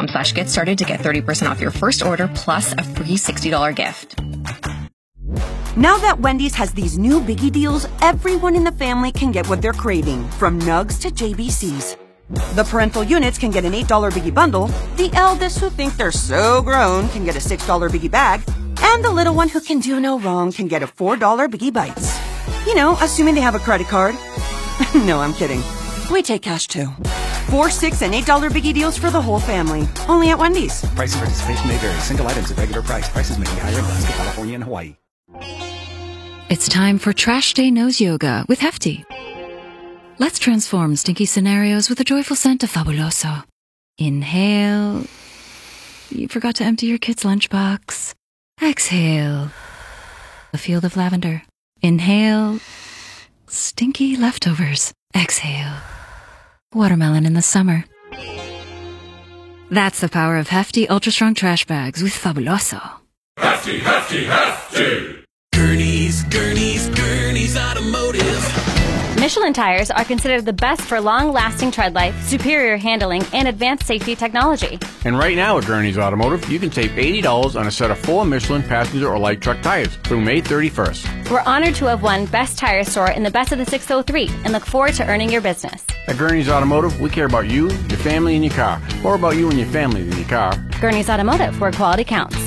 Wendy's.com/get started to get 30% off your first order plus a free $60 gift. Now that Wendy's has these new biggie deals, everyone in the family can get what they're craving, from nugs to JBCs. The parental units can get an $8 biggie bundle, the eldest who think they're so grown can get a $6 biggie bag, and the little one who can do no wrong can get a $4 biggie bites. You know, assuming they have a credit card. No, I'm kidding. We take cash too. 4, $6, and $8 biggie deals for the whole family. Only at Wendy's. Price and participation may vary. Single items at regular price. Prices may be higher in Alaska, California, and Hawaii. It's time for Trash Day Nose Yoga with Hefty. Let's transform stinky scenarios with a joyful scent of Fabuloso. Inhale. You forgot to empty your kid's lunchbox. Exhale. A field of lavender. Inhale. Stinky leftovers. Exhale. Watermelon in the summer. That's the power of Hefty Ultra Strong Trash Bags with Fabuloso. Hefty, Hefty, Hefty! Gurney's Automotive. Michelin tires are considered the best for long-lasting tread life, superior handling, and advanced safety technology. And right now at Gurney's Automotive, you can save $80 on a set of 4 Michelin passenger or light truck tires through May 31st. We're honored to have won Best Tire Store in the Best of the 603 and look forward to earning your business. At Gurney's Automotive, we care about you, your family, and your car. More about you and your family than your car. Gurney's Automotive, where quality counts.